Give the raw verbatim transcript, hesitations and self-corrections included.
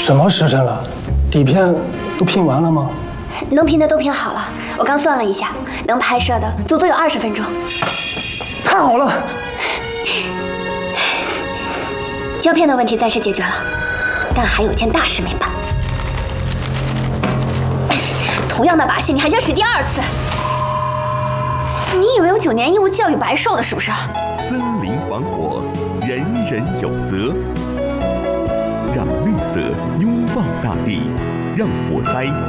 什么时辰了？底片都拼完了吗？ 能拼的都拼好了，我刚算了一下，能拍摄的足足有二十分钟。 太好了！ 胶片的问题暂时解决了，但还有件大事没办。同样的把戏，你还想使第二次？你以为我九年义务教育白受的，是不是？ 森林防火，人人有责。让绿色拥抱大地，让火灾